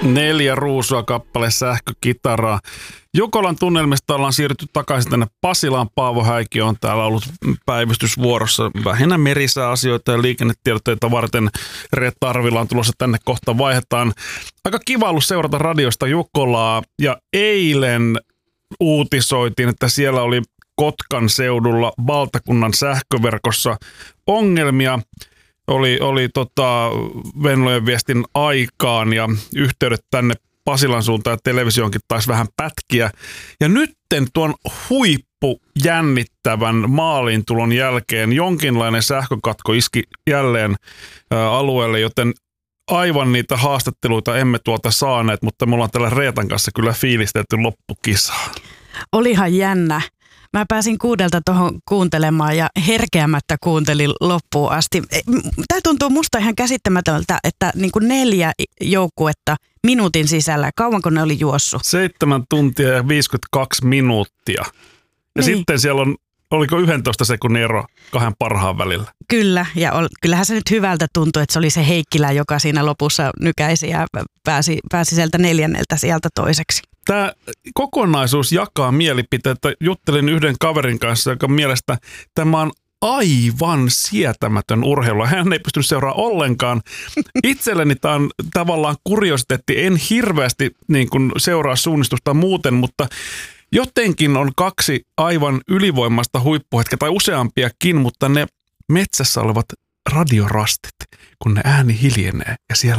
4 ruusua kappale sähkökitaraa. Jukolan tunnelmista ollaan siirrytty takaisin tänne Pasilaan. Paavo Häikki on täällä ollut päivystysvuorossa vähinnä merisääasioita ja liikennetiedotteita varten. Reetta Arvila on tulossa tänne kohta. Vaihdetaan. Aika kiva ollut seurata radiosta Jukolaa ja eilen uutisoitiin, että siellä oli Kotkan seudulla valtakunnan sähköverkossa ongelmia. Oli Venlojen viestin aikaan ja yhteydet tänne Pasilan suuntaan ja televisioonkin taisi vähän pätkiä. Ja nytten tuon huippujännittävän maaliintulon jälkeen jonkinlainen sähkökatko iski jälleen alueelle, joten aivan niitä haastatteluita emme tuolta saaneet, mutta me ollaan täällä Reetan kanssa kyllä fiilistelty loppukisaa. Olihan jännä. Mä pääsin 6 tuohon kuuntelemaan ja herkeämättä kuuntelin loppuun asti. Tämä tuntuu musta ihan käsittämätöntä, että niin kuin 4 joukkuetta minuutin sisällä. Kauanko ne oli juossut? 7 tuntia ja 52 minuuttia. Ja niin. Sitten siellä oliko 11 sekunnin ero 2 parhaan välillä? Kyllä, ja kyllähän se nyt hyvältä tuntui, että se oli se Heikkilä, joka siinä lopussa nykäisi ja pääsi sieltä 4. sieltä toiseksi. Tämä kokonaisuus jakaa mielipiteitä. Juttelin yhden kaverin kanssa, joka mielestä tämä on aivan sietämätön urheilu. Hän ei pystynyt seuraamaan ollenkaan. Itselleni tämä on tavallaan kuriositeetti. En hirveästi niin kuin seuraa suunnistusta muuten, mutta jotenkin on 2 aivan ylivoimaista huippuhetkeä tai useampiakin, mutta ne metsässä olevat radiorastit, kun ne ääni hiljenee ja siellä